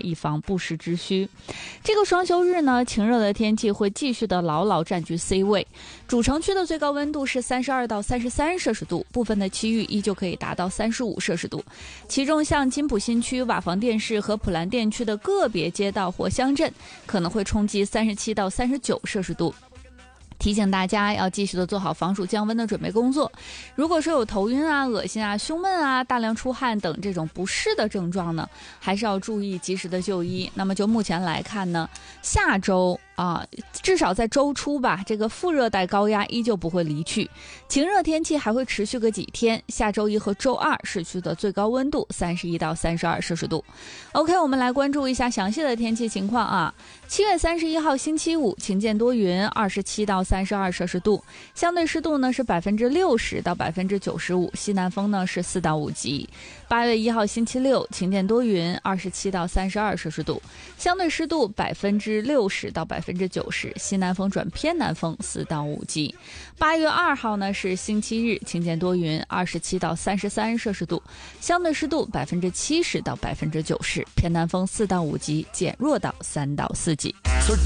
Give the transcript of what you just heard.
以防不时之需。这个双休日呢，晴热的天气会继续的牢牢占据 C 位，主城区的最高温度是32到33摄氏度，部分的区域依旧可以达到35摄氏度。其中像金浦新区、瓦房店市和普兰店区的个别街道或乡镇可能会冲击37到39摄氏度。提醒大家要继续的做好防暑降温的准备工作。如果说有头晕啊、恶心啊、胸闷啊、大量出汗等这种不适的症状呢，还是要注意及时的就医。那么就目前来看呢，下周至少在周初吧，这个副热带高压依旧不会离去，晴热天气还会持续个几天。下周一和周二市区的最高温度31到32摄氏度。OK， 我们来关注一下详细的天气情况啊。7月31号星期五，晴间多云，27到32摄氏度，相对湿度呢是60%到95%，西南风呢是4到5级。8月1号星期六，晴间多云，27到32摄氏度，相对湿度60%到90%，西南风转偏南风4到5级。8月2号呢是星期日，晴间多云，27到33摄氏度，相对湿度70%到90%，偏南风4到5级，减弱到3到4级。